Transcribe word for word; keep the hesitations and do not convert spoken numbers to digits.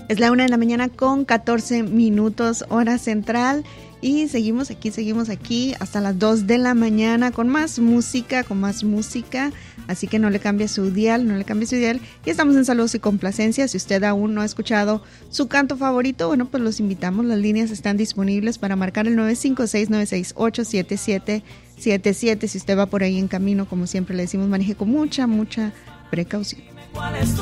Es la una de la mañana con catorce minutos, hora central. Y seguimos aquí, seguimos aquí hasta las dos de la mañana con más música, con más música. Así que no le cambie su dial, no le cambie su dial. Y estamos en Saludos y Complacencias. Si usted aún no ha escuchado su canto favorito, bueno, pues los invitamos. Las líneas están disponibles para marcar el nueve cinco seis, nueve seis ocho, siete siete siete siete. Si usted va por ahí en camino, como siempre le decimos, maneje con mucha, mucha precaución.